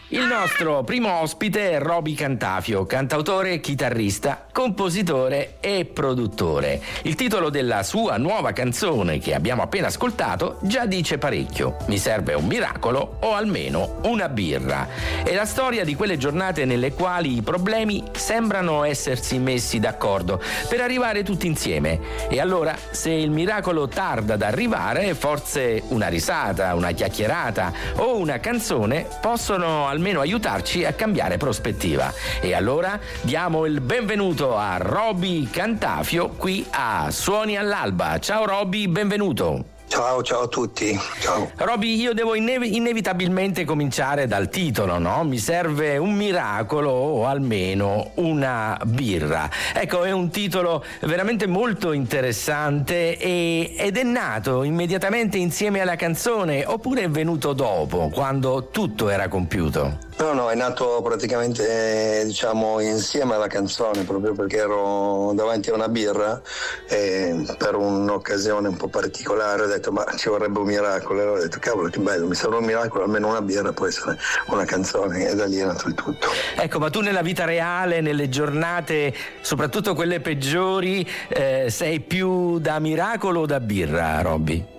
Il nostro primo ospite è Roby Cantafio, cantautore, chitarrista, compositore e produttore. Il titolo della sua nuova canzone che abbiamo appena ascoltato già dice parecchio. Mi serve un miracolo o almeno una birra. È la storia di quelle giornate nelle quali i problemi sembrano essersi messi d'accordo per arrivare tutti insieme. E allora, se il miracolo tarda ad arrivare, forse una risata, una chiacchierata o una canzone possono almeno aiutarci a cambiare prospettiva. E allora diamo il benvenuto a Roby Cantafio qui a Suoni all'Alba. Ciao Roby, benvenuto. Ciao a tutti, ciao. Roby, io devo inevitabilmente cominciare dal titolo, no? Mi serve un miracolo o almeno una birra. Ecco, è un titolo veramente molto interessante ed è nato immediatamente insieme alla canzone oppure è venuto dopo, quando tutto era compiuto? No, è nato praticamente insieme alla canzone, proprio perché ero davanti a una birra e per un'occasione un po' particolare ho detto ma ci vorrebbe un miracolo, e ho detto cavolo che bello, mi serve un miracolo, almeno una birra può essere una canzone, e da lì è nato il tutto. Ecco, ma tu nella vita reale, nelle giornate, soprattutto quelle peggiori, sei più da miracolo o da birra, Roby?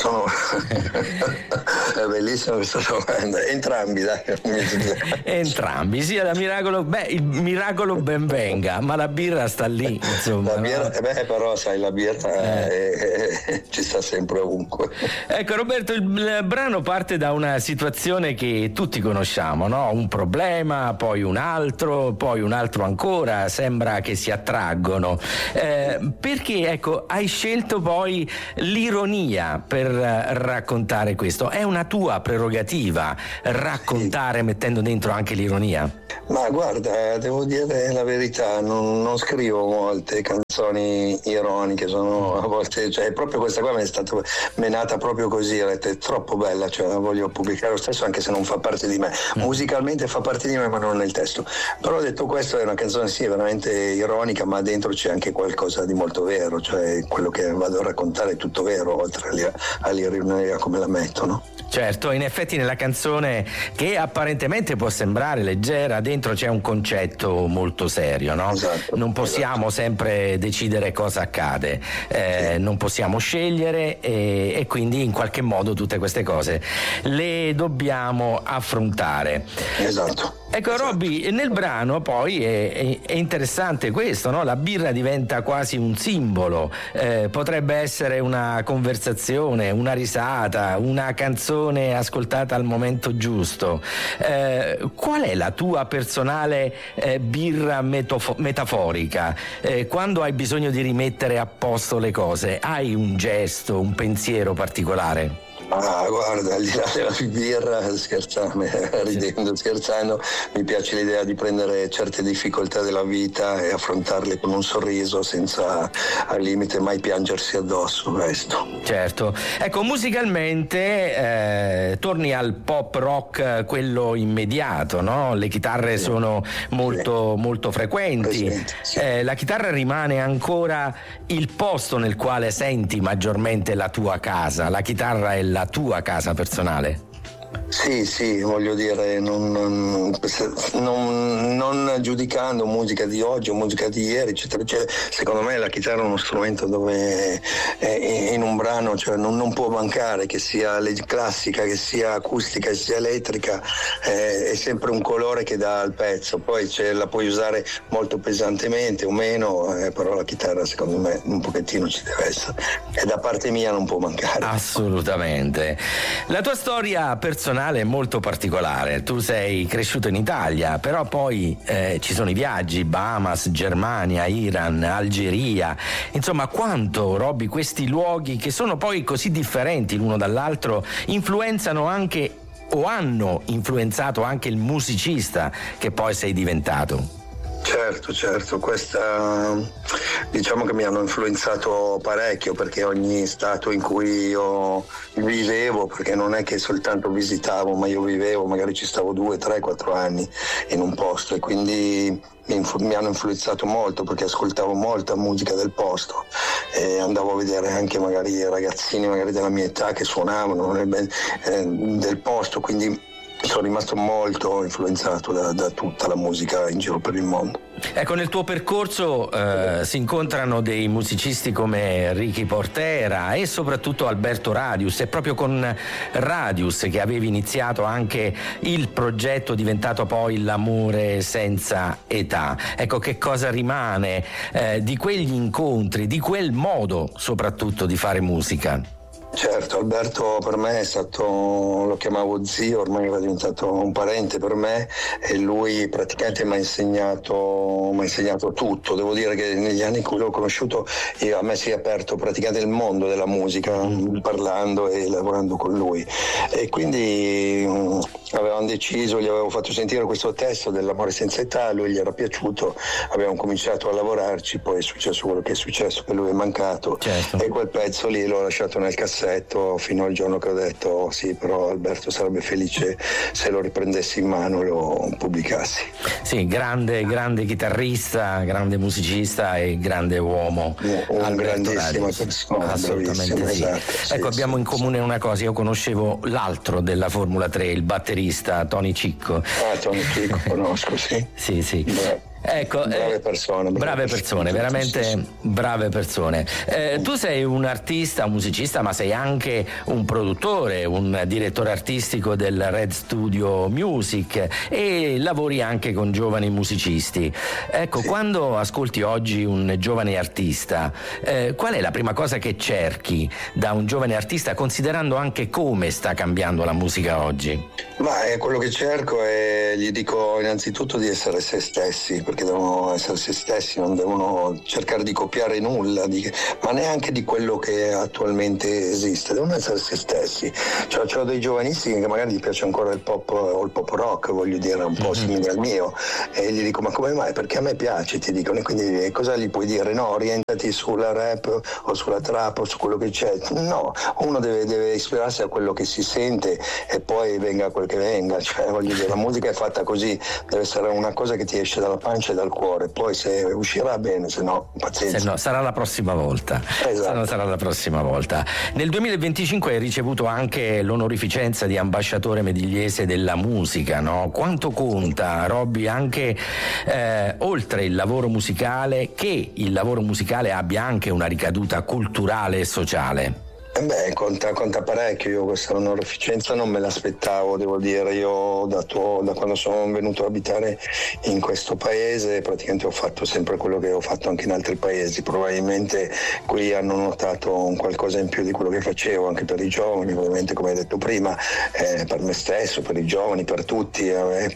È bellissima questa domanda, entrambi dai. Entrambi, sia da miracolo, il miracolo ben venga, ma la birra sta lì, insomma. La birra, no? Però sai, la birra ci sta sempre ovunque. Ecco Roberto, il brano parte da una situazione che tutti conosciamo, no? Un problema, poi un altro ancora, sembra che si attraggono. Perché ecco, hai scelto poi l'ironia per raccontare questo? È una tua prerogativa raccontare mettendo dentro anche l'ironia? Ma guarda, devo dire la verità, non scrivo molte canzoni ironiche, sono a volte, proprio questa qua mi è nata proprio così, ho detto è troppo bella, la voglio pubblicare lo stesso anche se non fa parte di me. Musicalmente fa parte di me ma non nel testo. Però detto questo è una canzone sì, veramente ironica, ma dentro c'è anche qualcosa di molto vero, cioè quello che vado a raccontare è tutto vero, oltre all'ironia come la metto, no? Certo, in effetti nella canzone, che apparentemente può sembrare leggera, dentro c'è un concetto molto serio, no? Esatto, non possiamo sempre decidere cosa accade, non possiamo scegliere e quindi in qualche modo tutte queste cose le dobbiamo affrontare. Esatto. Ecco Roby, nel brano poi è interessante questo, no? La birra diventa quasi un simbolo, potrebbe essere una conversazione, una risata, una canzone ascoltata al momento giusto. Qual è la tua personale birra metaforica? Quando hai bisogno di rimettere a posto le cose, hai un gesto, un pensiero particolare? Ah, guarda, al di là della birra, scherzando, mi piace l'idea di prendere certe difficoltà della vita e affrontarle con un sorriso senza al limite mai piangersi addosso, questo. Certo. Ecco, musicalmente torni al pop rock, quello immediato, no? Le chitarre sono molto frequenti. Sì. La chitarra rimane ancora il posto nel quale senti maggiormente la tua casa. La chitarra è la tua casa personale? Sì, voglio dire, non giudicando musica di oggi o musica di ieri, eccetera, eccetera. Secondo me la chitarra è uno strumento dove in un brano non può mancare, che sia classica, che sia acustica, che sia elettrica, è sempre un colore che dà al pezzo. Poi la puoi usare molto pesantemente o meno, però la chitarra secondo me un pochettino ci deve essere, e da parte mia non può mancare. Assolutamente. La tua storia personale è molto particolare. Tu sei cresciuto in Italia, però poi ci sono i viaggi, Bahamas, Germania, Iran, Algeria. Insomma, quanto, Roby, questi luoghi che sono poi così differenti l'uno dall'altro influenzano anche o hanno influenzato anche il musicista che poi sei diventato? Certo, questa diciamo che mi hanno influenzato parecchio, perché ogni stato in cui io vivevo, perché non è che soltanto visitavo, ma io vivevo, magari ci stavo 2, 3, 4 anni in un posto, e quindi mi hanno influenzato molto, perché ascoltavo molta musica del posto e andavo a vedere anche magari ragazzini magari della mia età che suonavano del posto, quindi sono rimasto molto influenzato da tutta la musica in giro per il mondo. Ecco, nel tuo percorso si incontrano dei musicisti come Ricky Portera e soprattutto Alberto Radius. È proprio con Radius che avevi iniziato anche il progetto diventato poi L'amore senza età. Ecco, che cosa rimane di quegli incontri, di quel modo soprattutto di fare musica? Certo, Alberto per me è stato, lo chiamavo zio, ormai era diventato un parente per me, e lui praticamente mi ha insegnato tutto. Devo dire che negli anni in cui l'ho conosciuto a me si è aperto praticamente il mondo della musica, parlando e lavorando con lui, e quindi avevamo deciso, gli avevo fatto sentire questo testo dell'amore senza età, a lui gli era piaciuto, abbiamo cominciato a lavorarci, poi è successo quello che è successo, che lui è mancato. Certo. E quel pezzo lì l'ho lasciato nel cassetto fino al giorno che ho detto sì, però Alberto sarebbe felice se lo riprendessi in mano e lo pubblicassi. Sì, grande chitarrista, grande musicista e grande uomo. Un grandissima persona, assolutamente sì. Esatto, ecco, abbiamo in comune una cosa: io conoscevo l'altro della Formula 3, il batterista Tony Cicco. Tony Cicco conosco, sì. Sì. Beh. Ecco, brave persone, veramente brave persone. Tu sei un artista, un musicista, ma sei anche un produttore, un direttore artistico del Red Studio Music e lavori anche con giovani musicisti. Ecco, sì. Quando ascolti oggi un giovane artista, qual è la prima cosa che cerchi da un giovane artista, considerando anche come sta cambiando la musica oggi? Quello che cerco è, gli dico innanzitutto di essere se stessi, perché devono essere se stessi, non devono cercare di copiare nulla, ma neanche di quello che attualmente esiste, devono essere se stessi. Cioè, ho dei giovanissimi che magari gli piace ancora il pop o il pop rock, voglio dire, un po' simile al mio, e gli dico ma come mai? Perché a me piace, ti dicono, e quindi cosa gli puoi dire? No, orientati sulla rap o sulla trap o su quello che c'è. No, uno deve ispirarsi a quello che si sente e poi venga quel che venga, cioè voglio dire, la musica è fatta così, deve essere una cosa che ti esce dalla pancia e dal cuore, poi se uscirà bene, se no pazienza. Se no sarà la prossima volta. Esatto. Se no sarà la prossima volta. Nel 2025 hai ricevuto anche l'onorificenza di ambasciatore medigliese della musica, no? Quanto conta, Robby, anche oltre il lavoro musicale, che il lavoro musicale abbia anche una ricaduta culturale e sociale? Conta parecchio. Io questa onorificenza non me l'aspettavo, devo dire. Io da quando sono venuto ad abitare in questo paese praticamente ho fatto sempre quello che ho fatto anche in altri paesi. Probabilmente qui hanno notato un qualcosa in più di quello che facevo, anche per i giovani, ovviamente, come hai detto prima, per me stesso, per i giovani, per tutti. A me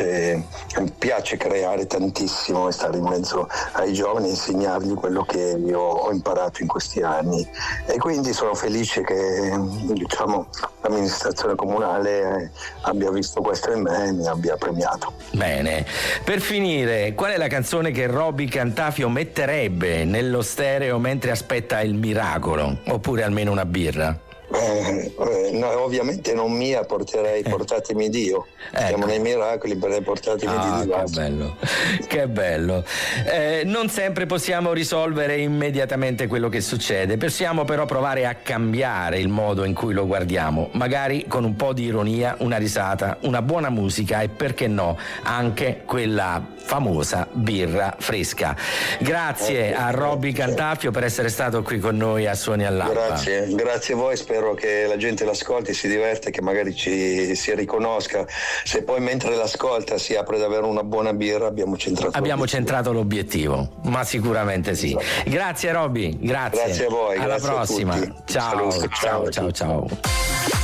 piace creare tantissimo e stare in mezzo ai giovani e insegnargli quello che io ho imparato in questi anni, e quindi sono felice che l'amministrazione comunale abbia visto questo in me e mi abbia premiato. Bene, per finire, qual è la canzone che Robby Cantafio metterebbe nello stereo mentre aspetta il miracolo, oppure almeno una birra? No, ovviamente non mia, porterei Portatemi Dio. Siamo nei miracoli, portatemi Dio. Che bello. Non sempre possiamo risolvere immediatamente quello che succede, possiamo però provare a cambiare il modo in cui lo guardiamo, magari con un po' di ironia, una risata, una buona musica e, perché no, anche quella famosa birra fresca. Grazie a Robby Cantafio per essere stato qui con noi a Suoni all'Alba. Grazie a voi, spero che la gente l'ascolti, si diverte, che magari si riconosca. Se poi mentre l'ascolta si apre ad avere una buona birra, abbiamo centrato l'obiettivo, ma sicuramente sì. Esatto. Grazie Robby, grazie. Grazie a voi. Alla prossima. Ciao. Ciao.